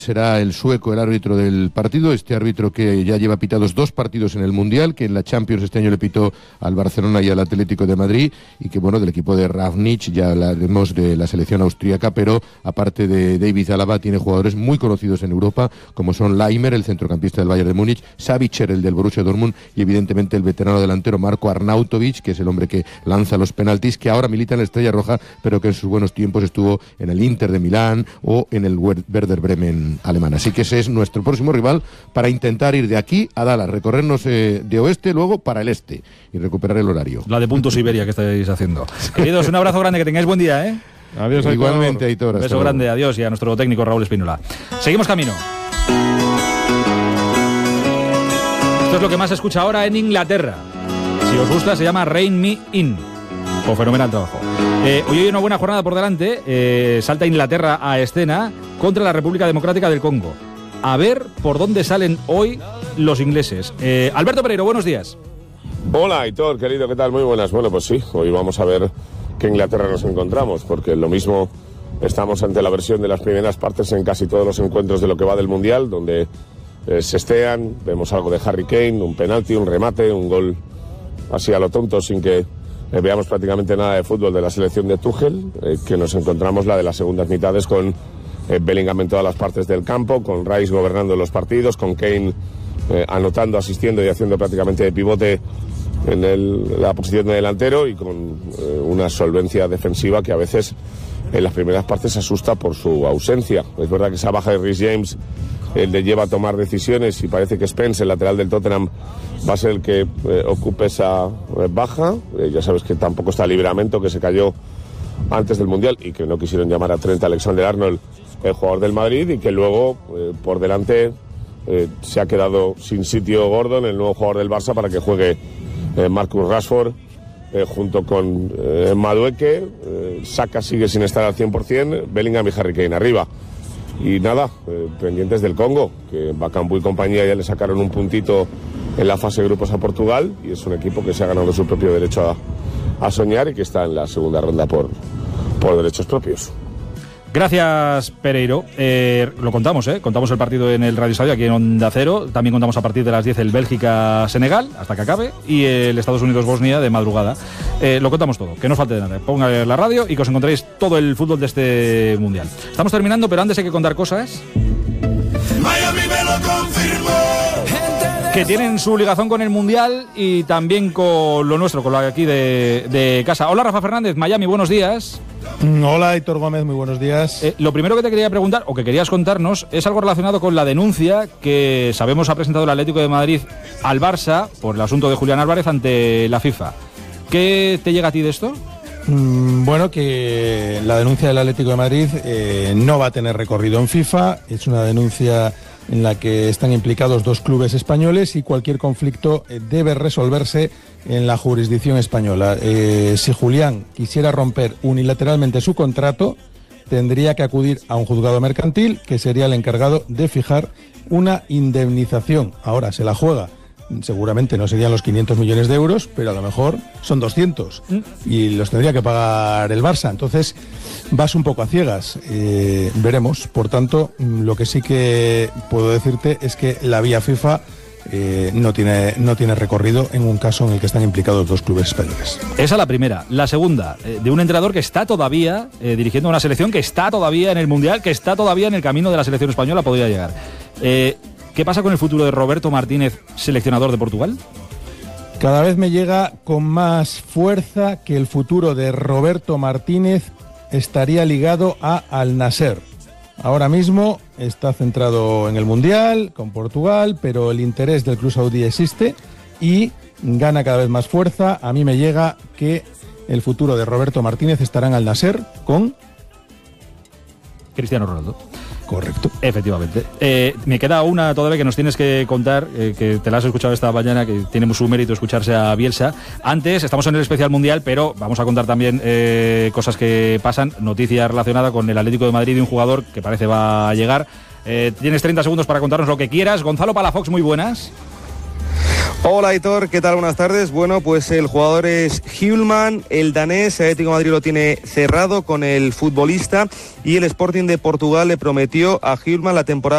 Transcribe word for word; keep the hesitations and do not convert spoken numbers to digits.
Será el sueco el árbitro del partido, este árbitro que ya lleva pitados dos partidos en el Mundial, que en la Champions este año le pitó al Barcelona y al Atlético de Madrid, y que bueno, del equipo de Ravnich, ya hablaremos de la selección austríaca, pero aparte de David Alaba tiene jugadores muy conocidos en Europa, como son Laimer, el centrocampista del Bayern de Múnich, Savitzer, el del Borussia Dortmund, y evidentemente el veterano delantero Marko Arnautovic, que es el hombre que lanza los penaltis, que ahora milita en la Estrella Roja, pero que en sus buenos tiempos estuvo en el Inter de Milán o en el Werder Bremen alemán. Así que ese es nuestro próximo rival para intentar ir de aquí a Dallas, recorrernos eh, de oeste luego para el este y recuperar el horario. La de Puntos Iberia que estáis haciendo. Queridos, un abrazo grande, que tengáis buen día, ¿eh? Adiós, Aitor. Igualmente, Aitor. Un beso grande, adiós, y a nuestro técnico Raúl Espínola. Seguimos camino. Esto es lo que más se escucha ahora en Inglaterra. Si os gusta, se llama Rein Me In. O fenomenal trabajo. Eh, hoy hay una buena jornada por delante. Eh, salta Inglaterra a escena contra la República Democrática del Congo. A ver por dónde salen hoy los ingleses. Eh, Alberto Pereiro, buenos días. Hola, Aitor, querido, ¿qué tal? Muy buenas. Bueno, pues sí, hoy vamos a ver qué Inglaterra nos encontramos, porque lo mismo estamos ante la versión de las primeras partes en casi todos los encuentros de lo que va del Mundial, donde eh, se estean, vemos algo de Harry Kane, un penalti, un remate, un gol así a lo tonto, sin que Eh, veamos prácticamente nada de fútbol de la selección de Tuchel, eh, que nos encontramos la de las segundas mitades con eh, Bellingham en todas las partes del campo, con Rice gobernando los partidos, con Kane eh, anotando, asistiendo y haciendo prácticamente de pivote en el, la posición de delantero, y con eh, una solvencia defensiva que a veces en las primeras partes asusta por su ausencia. Es verdad que esa baja de Reece James eh, le lleva a tomar decisiones, y parece que Spence, el lateral del Tottenham, va a ser el que eh, ocupe esa eh, baja. Eh, ya sabes que tampoco está Livramento, que se cayó antes del Mundial y que no quisieron llamar a Trent Alexander-Arnold, el jugador del Madrid, y que luego eh, por delante eh, se ha quedado sin sitio Gordon, el nuevo jugador del Barça, para que juegue eh, Marcus Rashford eh, junto con eh, Madueke. eh, Saka sigue sin estar al cien por ciento, Bellingham y Harry Kane arriba. Y nada, eh, pendientes del Congo, que Bakambu y compañía ya le sacaron un puntito en la fase de grupos a Portugal, y es un equipo que se ha ganado su propio derecho a, a soñar, y que está en la segunda ronda por, por derechos propios. Gracias, Pereiro. Eh, lo contamos, ¿eh? Contamos el partido en el Radio Estadio, aquí en Onda Cero. También contamos a partir de las diez el Bélgica-Senegal, hasta que acabe, y el Estados Unidos-Bosnia de madrugada. Eh, lo contamos todo, que no os falte de nada. Ponga la radio y que os encontréis todo el fútbol de este Mundial. Estamos terminando, pero antes hay que contar cosas Miami me lo confirmó, que tienen su ligación con el Mundial y también con lo nuestro, con lo de aquí de, de casa. Hola, Rafa Fernández, Miami, buenos días. Hola, Aitor Gómez, muy buenos días. Eh, lo primero que te quería preguntar, o que querías contarnos, es algo relacionado con la denuncia que sabemos ha presentado el Atlético de Madrid al Barça por el asunto de Julián Álvarez ante la FIFA. ¿Qué te llega a ti de esto? Mm, bueno, que la denuncia del Atlético de Madrid eh, no va a tener recorrido en FIFA. Es una denuncia en la que están implicados dos clubes españoles, y cualquier conflicto eh, debe resolverse en la jurisdicción española. Eh, si Julián quisiera romper unilateralmente su contrato, tendría que acudir a un juzgado mercantil, que sería el encargado de fijar una indemnización. Ahora se la juega. Seguramente no serían los quinientos millones de euros, pero a lo mejor son doscientos y los tendría que pagar el Barça. Entonces vas un poco a ciegas. Eh, veremos. Por tanto, lo que sí que puedo decirte es que la vía FIFA eh, no tiene, no tiene recorrido en un caso en el que están implicados dos clubes españoles. Esa es la primera. La segunda, eh, de un entrenador que está todavía eh, dirigiendo una selección que está todavía en el Mundial, que está todavía en el camino de la selección española, podría llegar. Eh, ¿Qué pasa con el futuro de Roberto Martínez, seleccionador de Portugal? Cada vez me llega con más fuerza que el futuro de Roberto Martínez estaría ligado a Al Nassr. Ahora mismo está centrado en el Mundial, con Portugal, pero el interés del club saudí existe y gana cada vez más fuerza. A mí me llega que el futuro de Roberto Martínez estará en Al Nassr con Cristiano Ronaldo. Correcto. Efectivamente. Eh, me queda una todavía que nos tienes que contar, eh, que te la has escuchado esta mañana, que tiene su mérito escucharse a Bielsa. Antes, estamos en el especial Mundial, pero vamos a contar también eh, cosas que pasan, noticias relacionadas con el Atlético de Madrid y un jugador que parece va a llegar. Eh, tienes treinta segundos para contarnos lo que quieras. Gonzalo Palafox, muy buenas. Hola Aitor, ¿qué tal? Buenas tardes. Bueno, pues el jugador es Hjulmand, el danés. El Atlético de Madrid lo tiene cerrado con el futbolista, y el Sporting de Portugal le prometió a Hjulmand la temporada